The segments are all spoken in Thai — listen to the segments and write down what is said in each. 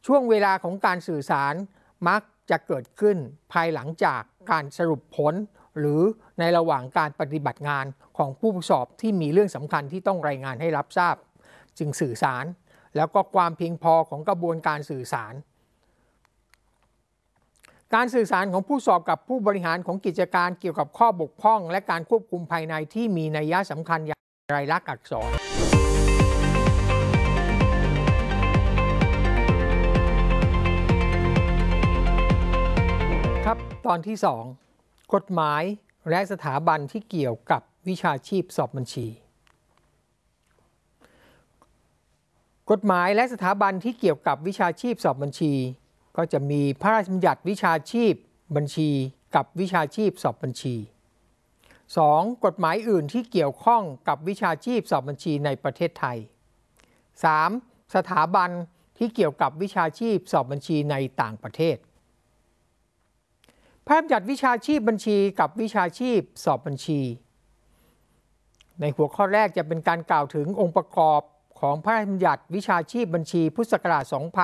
ช่วงเวลาของการสื่อสารมักจะเกิดขึ้นภายหลังจากการสรุปผลหรือในระหว่างการปฏิบัติงานของผู้สอบที่มีเรื่องสำคัญที่ต้องรายงานให้รับทราบจึงสื่อสารแล้วก็ความเพียงพอของกระบวนการสื่อสารการสื่อสารของผู้สอบกับผู้บริหารของกิจการเกี่ยวกับข้อบกพร่องและการควบคุมภายในที่มีนัยสำคัญอย่างลายลักษณ์อักษรครับตอนที่2กฎหมายและสถาบันที่เกี่ยวกับวิชาชีพสอบบัญชีกฎหมายและสถาบันที่เกี่ยวกับวิชาชีพสอบบัญชีก็จะมีพระราชบัญญัติวิชาชีพบัญชีกับวิชาชีพสอบบัญชี 2. กฎหมายอื่นที่เกี่ยวข้องกับวิชาชีพสอบบัญชีในประเทศไทย 3. สถาบันที่เกี่ยวกับวิชาชีพสอบบัญชีในต่างประเทศพระราชบัญญัติวิชาชีพบัญชีกับวิชาชีพสอบบัญชีในหัวข้อแรกจะเป็นการกล่าวถึงองค์ประกอบของพระราชบัญญัติวิชาชีพบัญชีพุทธศักราช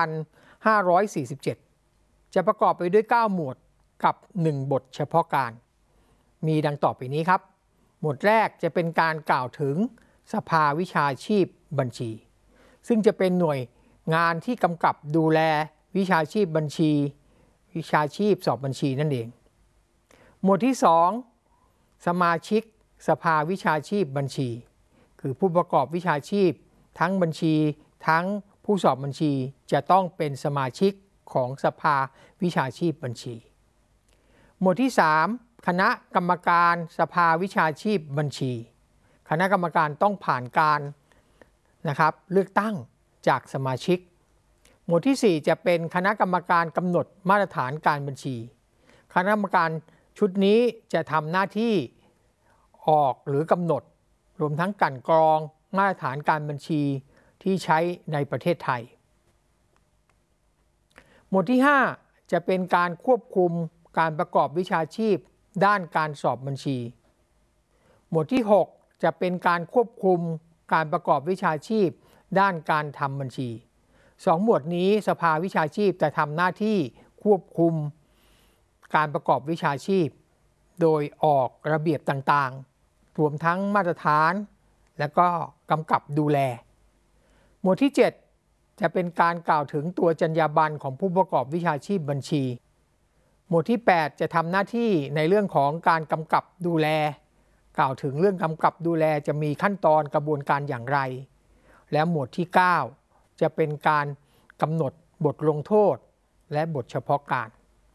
2547 จะประกอบไปด้วย 9 หมวดกับ 1 บทเฉพาะการมีดังต่อไปนี้ครับหมวดแรกจะเป็นการกล่าวถึงสภาวิชาชีพบัญชีซึ่งจะเป็นหน่วยงานที่กำกับดูแลวิชาชีพบัญชีวิชาชีพสอบบัญชีนั่นเองหมวดที่ 2 สมาชิกสภาวิชาชีพบัญชีคือผู้ประกอบวิชาชีพทั้งบัญชีทั้งผู้สอบบัญชีจะต้องเป็นสมาชิกของสภาวิชาชีพบัญชีหมวดที่ 3 คณะกรรมการสภาวิชาชีพบัญชีคณะกรรมการต้องผ่านการเลือกตั้งจากสมาชิกหมวดที่ 4 จะเป็นคณะกรรมการกำหนดมาตรฐานการบัญชีคณะกรรมการชุดนี้จะทำหน้าที่ออกหรือกำหนดรวมทั้งกลั่นกรองมาตรฐานการบัญชีที่ใช้ในประเทศไทยหมวดที่ 5 จะเป็นการควบคุมการประกอบวิชาชีพด้านการสอบบัญชีหมวดที่ 6 จะเป็นการควบคุมการประกอบวิชาชีพด้านการทำบัญชี2 หมวดนี้สภาวิชาชีพจะทำหน้าที่ควบคุมการประกอบวิชาชีพโดยออกระเบียบต่างๆรวมทั้งมาตรฐานและก็กำกับดูแลหมวดที่ 7 จะเป็นการกล่าวถึงตัวจรรยาบรรณของผู้ประกอบวิชาชีพบัญชีหมวดที่ 8 จะทำหน้าที่ในเรื่องของการกำกับดูแลกล่าวถึงเรื่องกำกับดูแลจะมีขั้นตอนกระบวนการอย่างไรและหมวดที่ 9 จะเป็นการกำหนดบทลงโทษและบทเฉพาะการ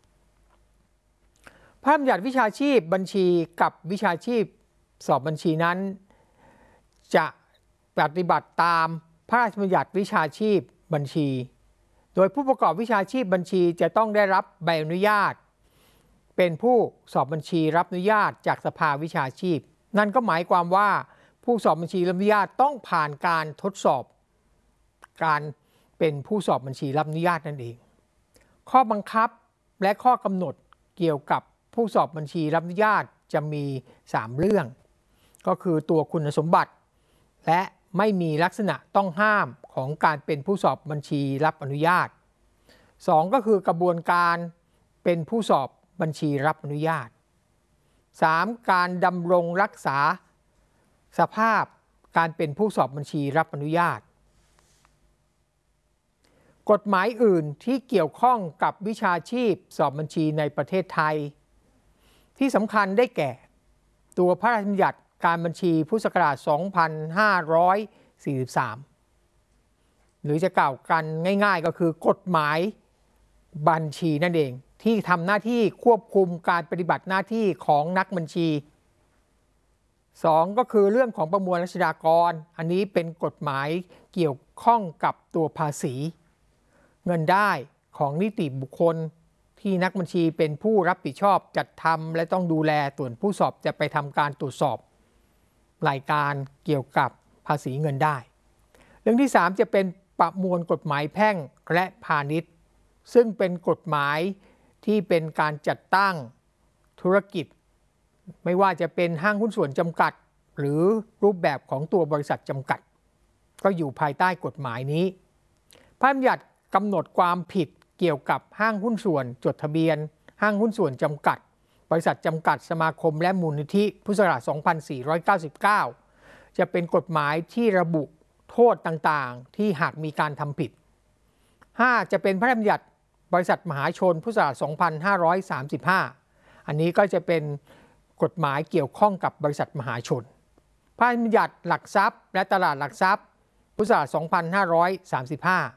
พระราชบัญญัติวิชาชีพบัญชีกับวิชาชีพสอบบัญชีนั้นจะปฏิบัติตามพระราชบัญญัติวิชาชีพบัญชีโดยผู้ประกอบวิชาชีพบัญชีจะต้องได้รับใบอนุญาตเป็นผู้สอบบัญชีรับอนุญาตจากสภาวิชาชีพนั่นก็หมายความว่าผู้สอบบัญชีรับอนุญาตต้องผ่านการทดสอบการเป็นผู้สอบบัญชีรับอนุญาตนั่นเองข้อบังคับและข้อกำหนดเกี่ยวกับผู้สอบบัญชีรับอนุญาตจะมี3 เรื่องก็คือตัวคุณสมบัติและไม่มีลักษณะต้องห้ามของการเป็นผู้สอบบัญชีรับอนุญาต2ก็คือกระบวนการเป็นผู้สอบบัญชีรับอนุญาต3การดำรงรักษาสภาพการเป็นผู้สอบบัญชีรับอนุญาตกฎหมายอื่นที่เกี่ยวข้องกับวิชาชีพสอบบัญชีในประเทศไทยที่สำคัญได้แก่ตัวพระราชบัญญัติการบัญชีพุทธศักราช 2543 หรือจะกล่าวกันง่ายๆก็คือกฎหมายบัญชีนั่นเองที่ทำหน้าที่ควบคุมการปฏิบัติหน้าที่ของนักบัญชี2ก็คือเรื่องของประมวลรัษฎากรอันนี้เป็นกฎหมายเกี่ยวข้องกับตัวภาษีเงินได้ของนิติบุคคลที่นักบัญชีเป็นผู้รับผิดชอบจัดทำและต้องดูแลส่วนผู้สอบจะไปทำการตรวจสอบรายการเกี่ยวกับภาษีเงินได้เรื่องที่ 3 จะเป็นประมวลกฎหมายแพ่งและพาณิชย์ซึ่งเป็นกฎหมายที่เป็นการจัดตั้งธุรกิจไม่ว่าจะเป็นห้างหุ้นส่วนจำกัดหรือรูปแบบของตัวบริษัทจำกัดก็อยู่ภายใต้กฎหมายนี้พระราชบัญญัติกำหนดความผิดเกี่ยวกับห้างหุ้นส่วนจดทะเบียนห้างหุ้นส่วนจำกัดบริษัทจำกัดสมาคมและมูลนิธิพุทธศักราช 2499 จะเป็นกฎหมายที่ระบุโทษต่างๆที่หากมีการทำผิด 5. จะเป็นพระราชบัญญัติบริษัทมหาชนพุทธศักราช 2535 อันนี้ก็จะเป็นกฎหมายเกี่ยวข้องกับบริษัทมหาชนพระราชบัญญัติหลักทรัพย์และตลาดหลักทรัพย์พุทธศักราช 2535